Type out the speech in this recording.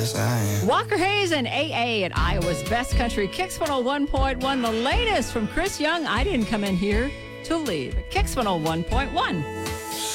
yes, I am. Walker Hayes and AA at Iowa's Best Country Kicks 101.1. The latest from Chris Young, I Didn't Come In Here to Leave. Kicks 101.1.